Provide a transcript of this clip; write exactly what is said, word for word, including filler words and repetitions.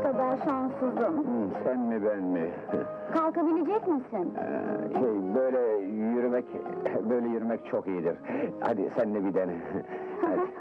kadar şanssızım. Hmm, sen mi ben mi? Kalkabilecek misin? Ee, şey, böyle yürümek, böyle yürümek çok iyidir. Hadi sen de bir dene. Hadi.